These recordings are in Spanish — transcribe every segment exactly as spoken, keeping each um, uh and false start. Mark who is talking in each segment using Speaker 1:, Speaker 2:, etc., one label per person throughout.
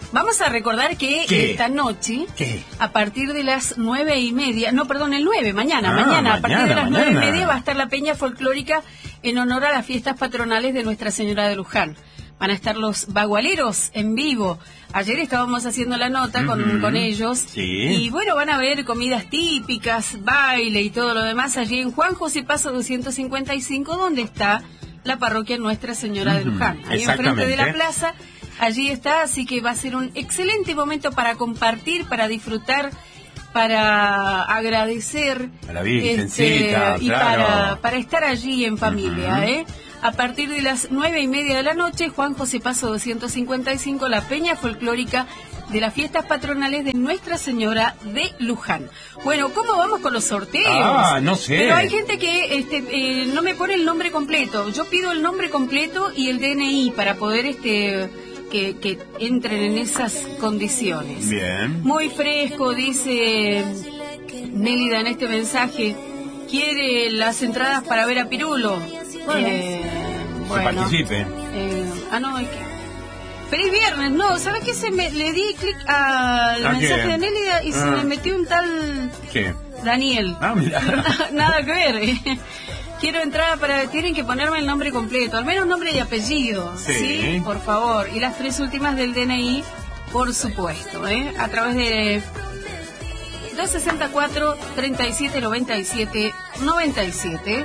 Speaker 1: Vamos a recordar que
Speaker 2: ¿Qué?
Speaker 1: esta noche,
Speaker 2: ¿Qué?
Speaker 1: a partir de las nueve y media, no, perdón, el nueve, mañana,
Speaker 2: Ah,
Speaker 1: mañana, a partir de
Speaker 2: mañana,
Speaker 1: las nueve y
Speaker 2: mañana.
Speaker 1: media va a estar la peña folclórica en honor a las fiestas patronales de Nuestra Señora de Luján. Van a estar los bagualeros en vivo. Ayer estábamos haciendo la nota con,
Speaker 2: Ujú.
Speaker 1: con ellos.
Speaker 2: Sí.
Speaker 1: Y bueno, van a ver comidas típicas, baile y todo lo demás allí en Juan José Paso doscientos cincuenta y cinco, donde está la parroquia Nuestra Señora de
Speaker 2: Ujú,
Speaker 1: Luján. Ahí enfrente de la
Speaker 2: exactamente.
Speaker 1: plaza, allí está, así que va a ser un excelente momento para compartir, para disfrutar, para agradecer.
Speaker 2: A la Virgencita,
Speaker 1: y
Speaker 2: claro.
Speaker 1: para, para estar allí en familia,
Speaker 2: Ujú.
Speaker 1: ¿eh? A partir de las nueve y media de la noche, Juan José Paso doscientos cincuenta y cinco, la peña folclórica de las fiestas patronales de Nuestra Señora de Luján. Bueno, ¿cómo vamos con los sorteos?
Speaker 2: Ah, no sé.
Speaker 1: Pero hay gente que este, eh, no me pone el nombre completo. Yo pido el nombre completo y el D N I para poder este que, que entren en esas condiciones.
Speaker 2: Bien.
Speaker 1: Muy fresco, dice Nélida en este mensaje. Quiere las entradas para ver a Pirulo.
Speaker 2: Bueno,
Speaker 1: Eh,
Speaker 2: Que
Speaker 1: bueno.
Speaker 2: participe.
Speaker 1: Eh, ah, no, hay que... Feliz viernes, no, ¿sabes qué? Se me, le di clic al
Speaker 2: ¿A
Speaker 1: mensaje
Speaker 2: qué?
Speaker 1: de Nélida y se
Speaker 2: Ah.
Speaker 1: me metió un tal
Speaker 2: ¿Qué?
Speaker 1: Daniel.
Speaker 2: Ah, mira.
Speaker 1: Nada que ver. eh. Quiero entrar para... Tienen que ponerme el nombre completo, al menos nombre y apellido.
Speaker 2: Sí.
Speaker 1: Por favor. Y las tres últimas del D N I, por supuesto, ¿eh? A través de dos sesenta y cuatro, treinta y siete, noventa y siete, noventa y siete.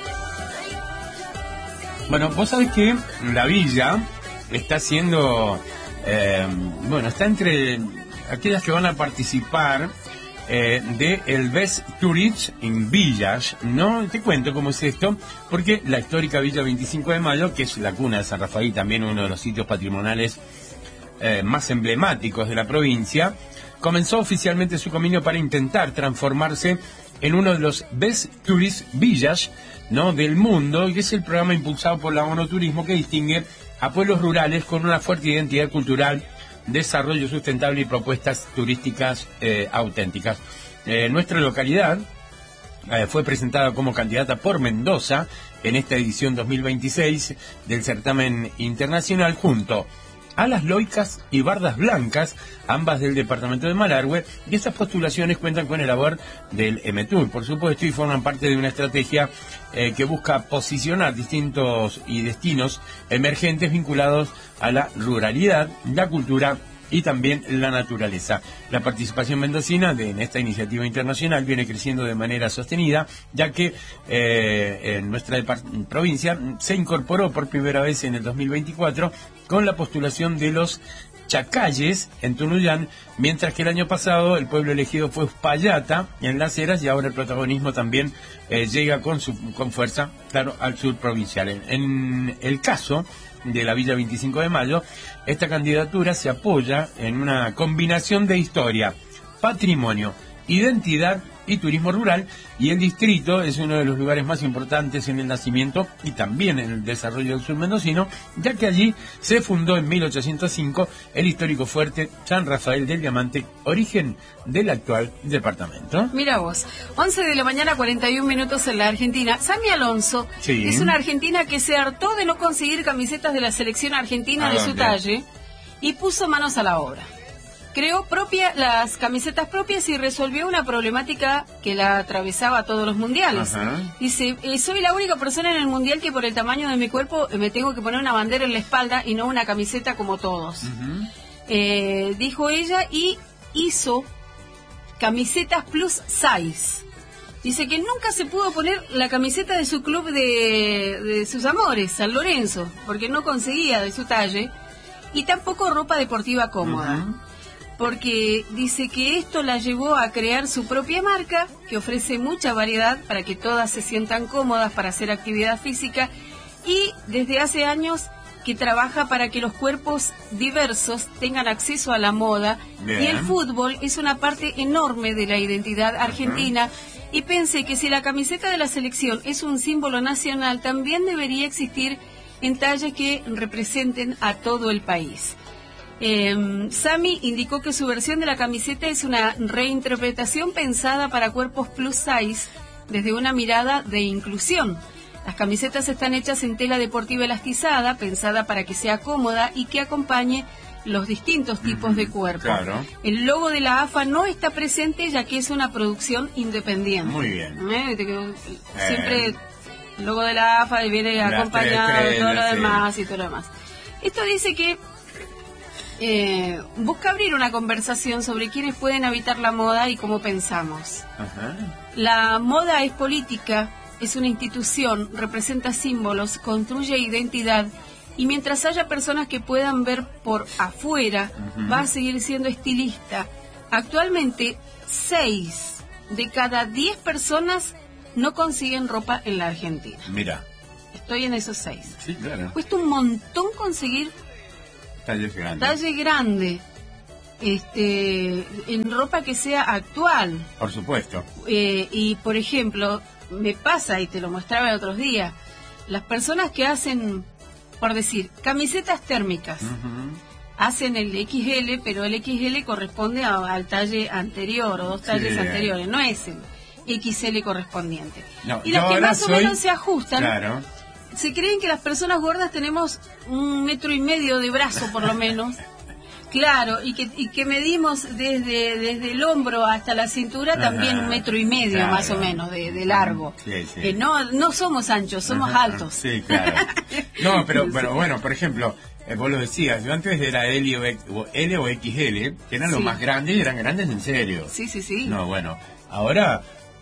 Speaker 2: Bueno, vos sabés que la villa está haciendo, eh, bueno, está entre aquellas que van a participar eh, de el Best Tourist in Village, ¿no? Te cuento cómo es esto, porque la histórica Villa veinticinco de Mayo, que es la cuna de San Rafael, también uno de los sitios patrimoniales eh, más emblemáticos de la provincia, comenzó oficialmente su camino para intentar transformarse en uno de los Best Tourist Village, ¿no?, del mundo, y es el programa impulsado por la ONU Turismo que distingue a pueblos rurales con una fuerte identidad cultural, desarrollo sustentable y propuestas turísticas eh, auténticas. Eh, nuestra localidad eh, fue presentada como candidata por Mendoza en esta edición dos mil veintiséis del certamen internacional junto a las Loicas y Bardas Blancas, ambas del departamento de Malargüe, y estas postulaciones cuentan con el aval del EMETUR, por supuesto, y forman parte de una estrategia eh, que busca posicionar distintos y destinos emergentes vinculados a la ruralidad, la cultura y también la naturaleza. La participación mendocina de, en esta iniciativa internacional viene creciendo de manera sostenida, ya que eh, en nuestra provincia se incorporó por primera vez en el dos mil veinticuatro con la postulación de los Chacalles en Tunuyán, mientras que el año pasado el pueblo elegido fue Uspallata en Las Heras, y ahora el protagonismo también eh, llega con, su, con fuerza, claro, al sur provincial. En, en el caso de la Villa veinticinco de Mayo, esta candidatura se apoya en una combinación de historia, patrimonio, identidad y turismo rural, y el distrito es uno de los lugares más importantes en el nacimiento y también en el desarrollo del sur mendocino, ya que allí se fundó en mil ochocientos cinco el histórico fuerte San Rafael del Diamante, origen del actual departamento.
Speaker 1: Mira vos, once de la mañana, cuarenta y un minutos en la Argentina. Sami Alonso
Speaker 2: Sí.
Speaker 1: es una argentina que se hartó de no conseguir camisetas de la selección argentina
Speaker 2: ¿A
Speaker 1: de su
Speaker 2: dónde?
Speaker 1: talle y puso manos a la obra. Creó propia, las camisetas propias y resolvió una problemática que la atravesaba a todos los mundiales.
Speaker 2: Ajá.
Speaker 1: Dice, eh, soy la única persona en el mundial que por el tamaño de mi cuerpo eh, me tengo que poner una bandera en la espalda y no una camiseta como todos.
Speaker 2: Ujú.
Speaker 1: Eh, dijo ella, y hizo camisetas plus size. Dice que nunca se pudo poner la camiseta de su club de, de sus amores, San Lorenzo, porque no conseguía de su talle, y tampoco ropa deportiva cómoda.
Speaker 2: Ujú.
Speaker 1: Porque dice que esto la llevó a crear su propia marca, que ofrece mucha variedad para que todas se sientan cómodas para hacer actividad física, y desde hace años que trabaja para que los cuerpos diversos tengan acceso a la moda.
Speaker 2: Bien.
Speaker 1: Y el fútbol es una parte enorme de la identidad argentina. Uh-huh. Y pensé que si la camiseta de la selección es un símbolo nacional, también debería existir en tallas que representen a todo el país. Eh, Sami indicó que su versión de la camiseta es una reinterpretación pensada para cuerpos plus size desde una mirada de inclusión. Las camisetas están hechas en tela deportiva elastizada, pensada para que sea cómoda y que acompañe los distintos tipos de cuerpo.
Speaker 2: Claro.
Speaker 1: El logo de la A F A no está presente ya que es una producción independiente.
Speaker 2: Muy bien.
Speaker 1: ¿Eh? Que siempre el logo de la A F A viene
Speaker 2: Las
Speaker 1: acompañado
Speaker 2: tres
Speaker 1: de todo lo
Speaker 2: estrellas,
Speaker 1: demás
Speaker 2: sí.
Speaker 1: y todo lo demás. Esto dice que eh, busca abrir una conversación sobre quiénes pueden habitar la moda y cómo pensamos.
Speaker 2: Ajá.
Speaker 1: La moda es política, es una institución, representa símbolos, construye identidad y mientras haya personas que puedan ver por afuera,
Speaker 2: Uh-huh.
Speaker 1: va a seguir siendo estilista. Actualmente, seis de cada diez personas no consiguen ropa en la Argentina.
Speaker 2: Mira.
Speaker 1: Estoy en esos seis.
Speaker 2: Sí, claro.
Speaker 1: Cuesta un montón conseguir
Speaker 2: Talles grandes.
Speaker 1: talle grande, este, en ropa que sea actual.
Speaker 2: Por supuesto.
Speaker 1: Eh, y por ejemplo, me pasa, y te lo mostraba el otro día, las personas que hacen, por decir, camisetas térmicas,
Speaker 2: Uh-huh.
Speaker 1: hacen el equis ele, pero el equis ele corresponde a- al talle anterior o dos talles
Speaker 2: Sí.
Speaker 1: anteriores, no es el equis ele correspondiente.
Speaker 2: No,
Speaker 1: y
Speaker 2: yo
Speaker 1: las que
Speaker 2: ahora
Speaker 1: más o
Speaker 2: soy-
Speaker 1: menos se ajustan,
Speaker 2: Claro.
Speaker 1: se creen que las personas gordas tenemos un metro y medio de brazo por lo menos. Claro, y que, y que medimos desde, desde el hombro hasta la cintura
Speaker 2: Ajá.
Speaker 1: también un metro y medio
Speaker 2: Claro.
Speaker 1: más o menos de, de largo.
Speaker 2: Sí, sí.
Speaker 1: Eh, no, no somos anchos, somos
Speaker 2: Ajá.
Speaker 1: altos.
Speaker 2: Sí, claro. No, pero, pero bueno, por ejemplo, eh, vos lo decías, yo antes era L o, X- o L o equis ele, que eran los
Speaker 1: Sí.
Speaker 2: más grandes y eran grandes en serio.
Speaker 1: Sí, sí, sí.
Speaker 2: No, bueno, ahora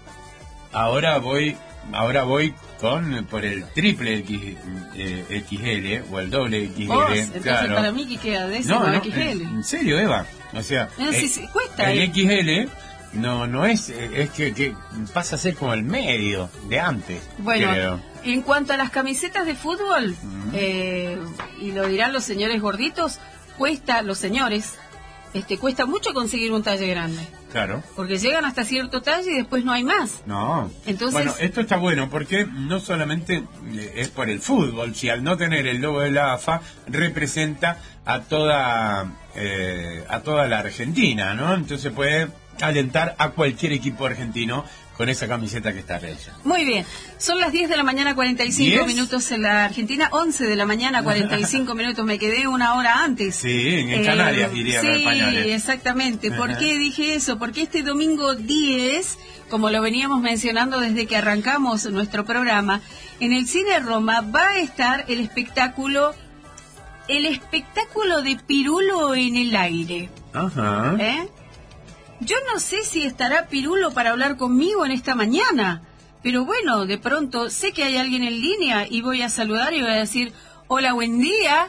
Speaker 2: ahora voy ahora voy con por el triple X, eh, equis ele o el doble equis
Speaker 1: Vos,
Speaker 2: ele,
Speaker 1: entonces
Speaker 2: claro.
Speaker 1: para mí que queda décimo
Speaker 2: No, no,
Speaker 1: equis ele.
Speaker 2: en, en serio, Eva. O sea,
Speaker 1: No, sí,
Speaker 2: eh,
Speaker 1: sí, cuesta,
Speaker 2: el
Speaker 1: eh.
Speaker 2: equis ele no no es eh, es que, que pasa a ser como el medio de antes.
Speaker 1: Bueno,
Speaker 2: creo.
Speaker 1: en cuanto a las camisetas de fútbol,
Speaker 2: Ujú.
Speaker 1: eh, y lo dirán los señores gorditos, cuesta, los señores, este cuesta mucho conseguir un talle grande.
Speaker 2: Claro.
Speaker 1: Porque llegan hasta cierto talle y después no hay más.
Speaker 2: No.
Speaker 1: Entonces-
Speaker 2: Bueno, esto está bueno porque no solamente eh, es por el fútbol, si al no tener el logo de la A F A representa a toda eh, a toda la Argentina, ¿no? Entonces puede alentar a cualquier equipo argentino con esa camiseta que está hecha.
Speaker 1: Muy bien, son las diez de la mañana, cuarenta y cinco
Speaker 2: ¿diez?
Speaker 1: minutos en la Argentina, once de la mañana, cuarenta y cinco minutos, me quedé una hora antes.
Speaker 2: Sí, en
Speaker 1: Eh,
Speaker 2: Canarias dirían los
Speaker 1: Sí,
Speaker 2: españoles.
Speaker 1: exactamente. ¿Por
Speaker 2: Ajá.
Speaker 1: qué dije eso? Porque este domingo diez, como lo veníamos mencionando desde que arrancamos nuestro programa, en el Cine Roma va a estar el espectáculo, el espectáculo de Pirulo en el aire.
Speaker 2: Ajá.
Speaker 1: ¿Eh? Yo no sé si estará Pirulo para hablar conmigo en esta mañana, pero bueno, de pronto sé que hay alguien en línea y voy a saludar y voy a decir, hola, buen día.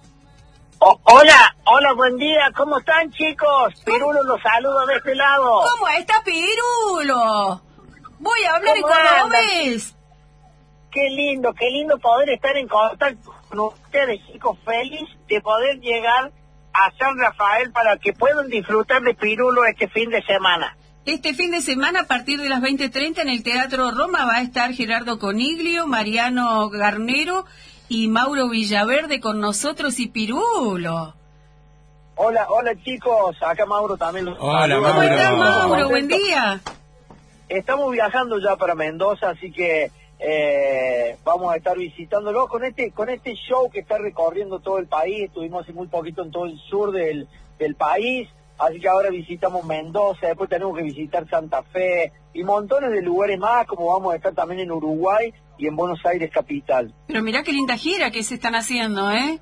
Speaker 3: O- hola, hola, buen día, ¿cómo están chicos? Pirulo los saludo de este lado.
Speaker 1: ¿Cómo está Pirulo? Voy a hablar en
Speaker 3: ¿Cómo andan?
Speaker 1: cordobés.
Speaker 3: Qué lindo, qué lindo poder estar en contacto con ustedes chicos, feliz de poder llegar a San Rafael para que puedan disfrutar de Pirulo este fin de semana.
Speaker 1: Este fin de semana, a partir de las veinte treinta, en el Teatro Roma va a estar Gerardo Coniglio, Mariano Garnero y Mauro Villaverde con nosotros y Pirulo.
Speaker 3: Hola, hola chicos, acá Mauro también los
Speaker 2: Hola,
Speaker 3: saluda.
Speaker 1: ¿Cómo
Speaker 2: Mauro.
Speaker 1: estás, Mauro?
Speaker 3: Contento.
Speaker 1: Buen día.
Speaker 3: Estamos viajando ya para Mendoza, así que eh, vamos a estar visitándolo con este con este show que está recorriendo todo el país. Estuvimos hace muy poquito en todo el sur del, del país, así que ahora visitamos Mendoza, después tenemos que visitar Santa Fe y montones de lugares más, como vamos a estar también en Uruguay y en Buenos Aires capital.
Speaker 1: Pero mirá qué linda gira que se están haciendo, ¿eh?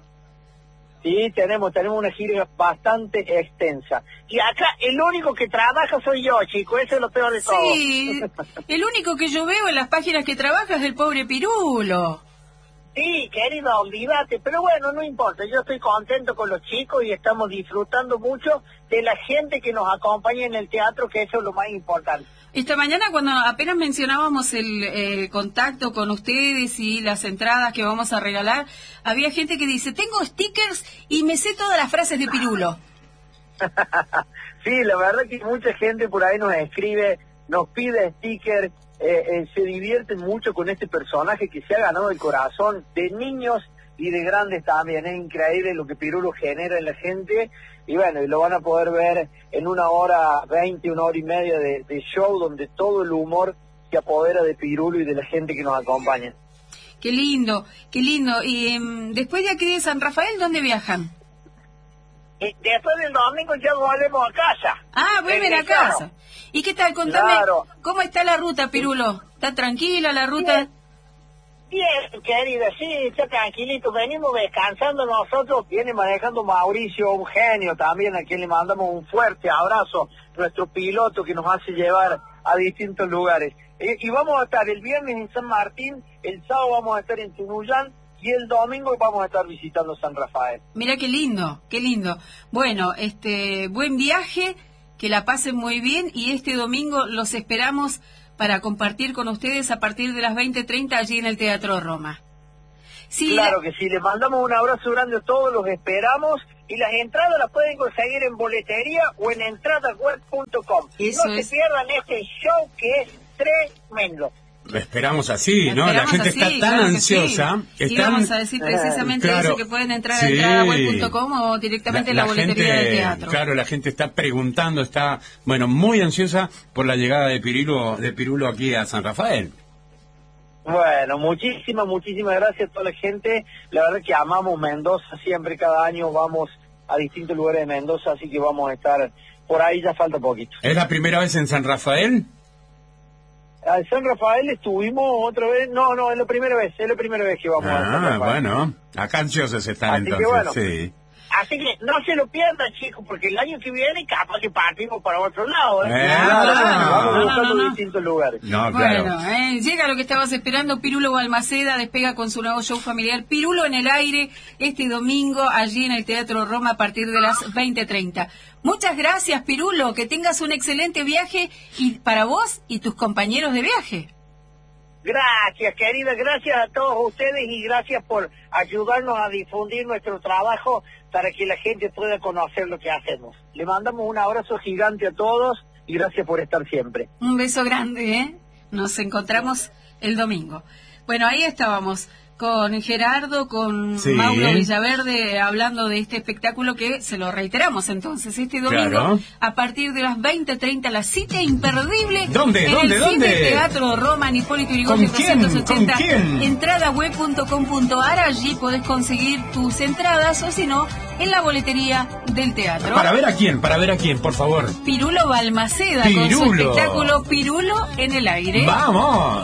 Speaker 3: Sí, tenemos tenemos una gira bastante extensa. Y acá el único que trabaja soy yo, chico, eso es lo peor de todo.
Speaker 1: Sí, el único que yo veo en las páginas que trabaja es el pobre Pirulo.
Speaker 3: Sí, querido, olvídate, pero bueno, no importa, yo estoy contento con los chicos y estamos disfrutando mucho de la gente que nos acompaña en el teatro, que eso es lo más importante.
Speaker 1: Esta mañana cuando apenas mencionábamos el, el contacto con ustedes y las entradas que vamos a regalar, había gente que dice, tengo stickers y me sé todas las frases de Pirulo.
Speaker 3: Sí, la verdad que mucha gente por ahí nos escribe, nos pide stickers, eh, eh, se divierten mucho con este personaje que se ha ganado el corazón de niños y de grandes también. Es increíble lo que Pirulo genera en la gente y bueno, y lo van a poder ver en una hora veinte, una hora y media de, de show donde todo el humor se apodera de Pirulo y de la gente que nos acompaña.
Speaker 1: Qué lindo, qué lindo. Y um, después de aquí de San Rafael, ¿dónde viajan?
Speaker 3: Y después del domingo ya volvemos a casa.
Speaker 1: Ah, vuelven a casa. ¿Y qué tal? Contame,
Speaker 3: Claro.
Speaker 1: ¿cómo está la ruta, Pirulo? ¿Está tranquila la ruta?
Speaker 3: Bien, querida, sí, está tranquilito. Venimos descansando nosotros. Viene manejando Mauricio, un genio también, a quien le mandamos un fuerte abrazo. Nuestro piloto que nos hace llevar a distintos lugares. Y, y vamos a estar el viernes en San Martín, el sábado vamos a estar en Tunuyán y el domingo vamos a estar visitando San Rafael.
Speaker 1: Mira qué lindo, qué lindo. Bueno, este, buen viaje, que la pasen muy bien y este domingo los esperamos para compartir con ustedes a partir de las veinte treinta allí en el Teatro Roma. Sí,
Speaker 3: Claro
Speaker 1: la...
Speaker 3: que sí, les mandamos un abrazo grande a todos, los esperamos y las entradas las pueden conseguir en boletería o en entradasweb punto com.
Speaker 1: Eso
Speaker 3: No
Speaker 1: es.
Speaker 3: se pierdan este show que es tremendo.
Speaker 2: Lo esperamos así,
Speaker 1: Lo
Speaker 2: ¿no? La
Speaker 1: esperamos
Speaker 2: gente
Speaker 1: así,
Speaker 2: está tan
Speaker 1: claro que
Speaker 2: ansiosa.
Speaker 1: sí. Sí,
Speaker 2: están-
Speaker 1: vamos a decir precisamente
Speaker 2: Claro,
Speaker 1: eso, que pueden entrar
Speaker 2: sí.
Speaker 1: a entradasweb punto com o directamente en la, boletería
Speaker 2: gente,
Speaker 1: del teatro.
Speaker 2: Claro, la gente está preguntando, está, bueno, muy ansiosa por la llegada de Pirulo, de Pirulo aquí a San Rafael.
Speaker 3: Bueno, muchísimas, muchísimas gracias a toda la gente. La verdad que amamos Mendoza, siempre cada año vamos a distintos lugares de Mendoza, así que vamos a estar por ahí, ya falta poquito.
Speaker 2: ¿Es la primera vez en San Rafael?
Speaker 3: En San Rafael estuvimos otra vez, no, no, es la primera vez, es la primera vez que vamos a San
Speaker 2: Ah,
Speaker 3: Rafael.
Speaker 2: bueno, acá ansiosos están
Speaker 3: Así que
Speaker 2: entonces,
Speaker 3: bueno.
Speaker 2: sí.
Speaker 3: Así que no se lo pierdan, chicos, porque el año que viene capaz que partimos para otro lado, ¿eh?
Speaker 2: Eh,
Speaker 3: Claro,
Speaker 1: claro.
Speaker 3: vamos
Speaker 1: No,
Speaker 3: buscando
Speaker 1: no, no.
Speaker 3: distintos lugares.
Speaker 2: No, claro.
Speaker 1: Bueno, eh, llega lo que estabas esperando. Pirulo Balmaceda despega con su nuevo show familiar Pirulo en el aire este domingo allí en el Teatro Roma a partir de las veinte treinta. Muchas gracias, Pirulo, que tengas un excelente viaje y para vos y tus compañeros de viaje.
Speaker 3: Gracias, querida, gracias a todos ustedes y gracias por ayudarnos a difundir nuestro trabajo para que la gente pueda conocer lo que hacemos. Le mandamos un abrazo gigante a todos y gracias por estar siempre.
Speaker 1: Un beso grande, ¿eh? Nos encontramos el domingo. Bueno, ahí estábamos con Gerardo, con
Speaker 2: Sí.
Speaker 1: Mauro Villaverde, hablando de este espectáculo que se lo reiteramos entonces este domingo
Speaker 2: Claro.
Speaker 1: a partir de las veinte treinta, la cita imperdible.
Speaker 2: ¿Dónde?
Speaker 1: En
Speaker 2: ¿Dónde?
Speaker 1: el
Speaker 2: ¿Dónde?
Speaker 1: Cine Teatro Roma, en Hipólito Yrigoyen
Speaker 2: ¿Con quién?
Speaker 1: doscientos ochenta.
Speaker 2: ¿Con quién?
Speaker 1: entradasweb punto com punto ar, allí podés conseguir tus entradas o si no, en la boletería del teatro.
Speaker 2: ¿Para ver a quién? ¿Para ver a quién, por favor?
Speaker 1: Pirulo Balmaceda con su
Speaker 2: Pirulo.
Speaker 1: espectáculo Pirulo en el aire.
Speaker 2: ¡Vamos!